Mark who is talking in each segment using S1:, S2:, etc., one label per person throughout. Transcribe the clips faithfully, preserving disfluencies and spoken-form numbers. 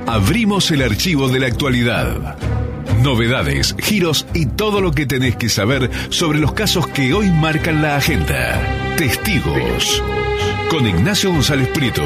S1: Abrimos el archivo de la actualidad. Novedades, giros y todo lo que tenés que saber sobre los casos que hoy marcan la agenda. Testigos, con Ignacio González Prieto.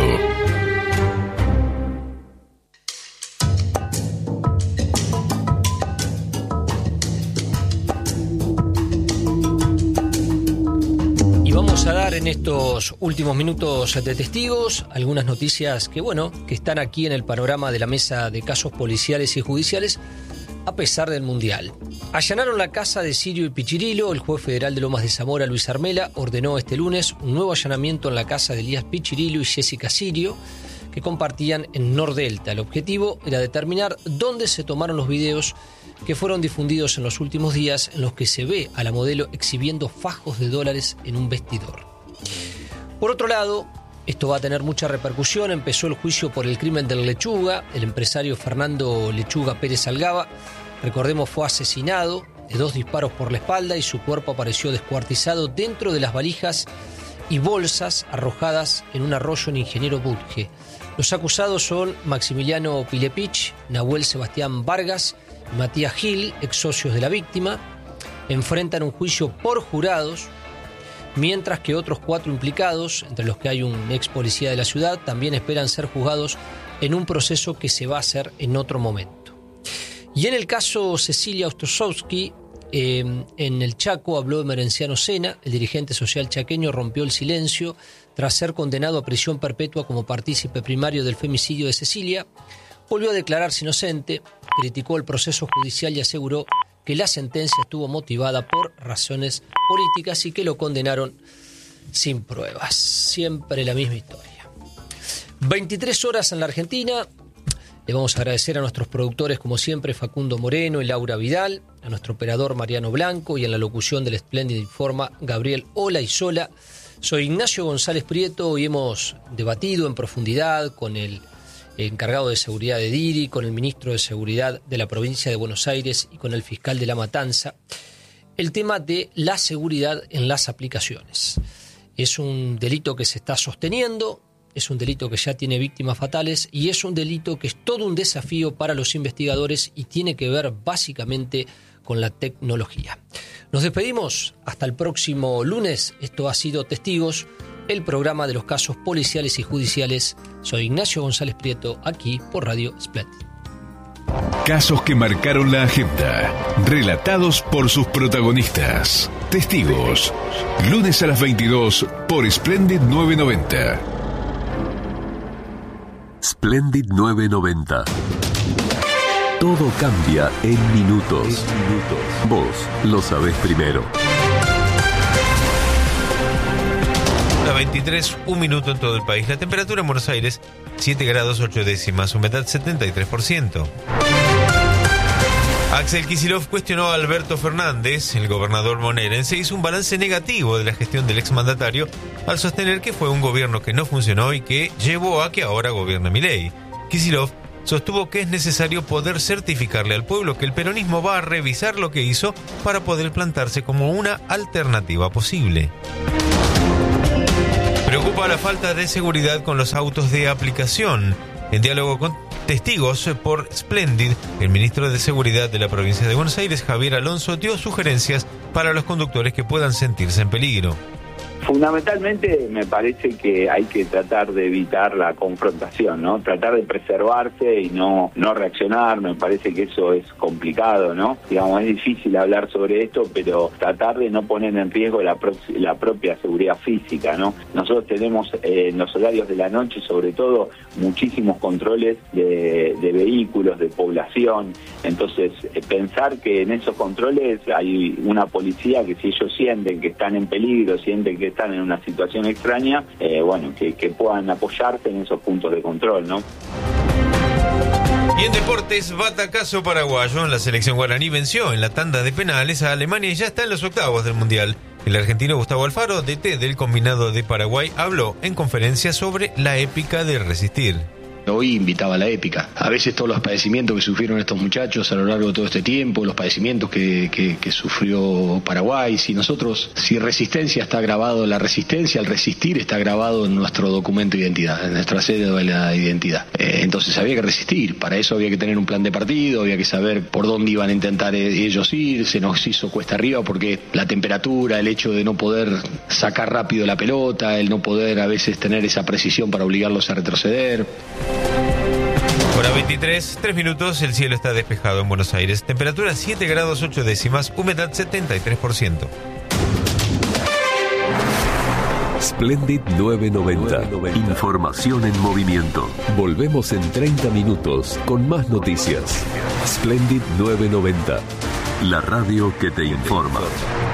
S2: Vamos a dar en estos últimos minutos de Testigos algunas noticias que, bueno, que están aquí en el panorama de la mesa de casos policiales y judiciales a pesar del Mundial. Allanaron la casa de Sirio y Pichirilo. El juez federal de Lomas de Zamora, Luis Armela, ordenó este lunes un nuevo allanamiento en la casa de Elías Pichirilo y Jessica Sirio, que compartían en Nordelta. El objetivo era determinar dónde se tomaron los videos que fueron difundidos en los últimos días, en los que se ve a la modelo exhibiendo fajos de dólares en un vestidor. Por otro lado, esto va a tener mucha repercusión. Empezó el juicio por el crimen del Lechuga. El empresario Fernando Lechuga Pérez Algaba, recordemos, fue asesinado de dos disparos por la espalda y su cuerpo apareció descuartizado dentro de las valijas y bolsas arrojadas en un arroyo en Ingeniero Budge. Los acusados son Maximiliano Pilepich, Nahuel Sebastián Vargas y Matías Gil, ex socios de la víctima. Enfrentan un juicio por jurados, mientras que otros cuatro implicados, entre los que hay un ex policía de la ciudad, también esperan ser juzgados en un proceso que se va a hacer en otro momento. Y en el caso Cecilia Ostrowski, eh, en el Chaco, habló Emerenciano Sena. El dirigente social chaqueño rompió el silencio tras ser condenado a prisión perpetua como partícipe primario del femicidio de Cecilia. Volvió a declararse inocente, criticó el proceso judicial y aseguró que la sentencia estuvo motivada por razones políticas y que lo condenaron sin pruebas. Siempre la misma historia. veintitrés horas en la Argentina. Le vamos a agradecer a nuestros productores, como siempre, Facundo Moreno y Laura Vidal, a nuestro operador Mariano Blanco y en la locución del Espléndido Informa, Gabriel Olaizola. Soy Ignacio González Prieto y hemos debatido en profundidad con el encargado de seguridad de Diri, con el ministro de Seguridad de la provincia de Buenos Aires y con el fiscal de La Matanza, el tema de la seguridad en las aplicaciones. Es un delito que se está sosteniendo, es un delito que ya tiene víctimas fatales y es un delito que es todo un desafío para los investigadores y tiene que ver básicamente con la tecnología. Nos despedimos hasta el próximo lunes. Esto ha sido Testigos, el programa de los casos policiales y judiciales. Soy Ignacio González Prieto, aquí por Radio Splendid.
S1: Casos que marcaron la agenda, relatados por sus protagonistas. Testigos, lunes a las veintidós por Splendid novecientos noventa.
S3: Splendid novecientos noventa. Todo cambia en minutos. En minutos. Vos lo sabés primero.
S4: Las veintitrés, un minuto en todo el país. La temperatura en Buenos Aires, siete grados ocho décimas, humedad setenta y tres por ciento. Axel Kicillof cuestionó a Alberto Fernández. El gobernador bonaerense hizo un balance negativo de la gestión del exmandatario al sostener que fue un gobierno que no funcionó y que llevó a que ahora gobierne Milei. Kicillof sostuvo que es necesario poder certificarle al pueblo que el peronismo va a revisar lo que hizo para poder plantarse como una alternativa posible. Preocupa la falta de seguridad con los autos de aplicación. En diálogo con Testigos por Splendid, el ministro de Seguridad de la provincia de Buenos Aires, Javier Alonso, dio sugerencias para los conductores que puedan sentirse en peligro.
S5: Fundamentalmente me parece que hay que tratar de evitar la confrontación, ¿no? Tratar de preservarse y no no reaccionar. Me parece que eso es complicado, ¿no? Digamos, es difícil hablar sobre esto, pero tratar de no poner en riesgo la, pro- la propia seguridad física, ¿no? Nosotros tenemos eh, en los horarios de la noche, sobre todo, muchísimos controles de, de vehículos, de población. Entonces, eh, pensar que en esos controles hay una policía que, si ellos sienten que están en peligro, sienten que están en una situación extraña, eh, bueno, que, que puedan apoyarse en esos puntos de control, ¿no?
S4: Y en deportes, batacazo paraguayo. La selección guaraní venció en la tanda de penales a Alemania y ya está en los octavos del Mundial. El argentino Gustavo Alfaro, D T del combinado de Paraguay, habló en conferencia sobre la épica de resistir.
S6: Hoy invitaba a la épica. A veces todos los padecimientos que sufrieron estos muchachos a lo largo de todo este tiempo, los padecimientos que, que, que sufrió Paraguay, si nosotros, si resistencia está grabado, la resistencia, al resistir está grabado en nuestro documento de identidad, en nuestra cédula de identidad. Eh, entonces había que resistir, para eso había que tener un plan de partido, había que saber por dónde iban a intentar ellos ir, se nos hizo cuesta arriba porque la temperatura, el hecho de no poder sacar rápido la pelota, el no poder a veces tener esa precisión para obligarlos a retroceder.
S4: Hora veintitrés, tres minutos, el cielo está despejado en Buenos Aires. Temperatura siete grados ocho décimas, humedad setenta y tres por ciento.
S3: Splendid novecientos noventa. Información en movimiento. Volvemos en treinta minutos con más noticias. Splendid novecientos noventa. La radio que te informa.